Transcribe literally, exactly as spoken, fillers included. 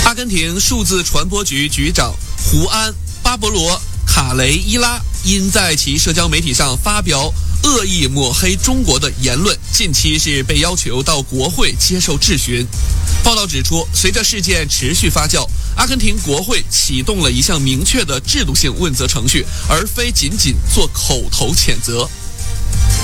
阿根廷数字传播局局长胡安·巴博罗·卡雷伊拉因在其社交媒体上发表恶意抹黑中国的言论，近期是被要求到国会接受质询。报道指出，随着事件持续发酵，阿根廷国会启动了一项明确的制度性问责程序，而非仅仅做口头谴责。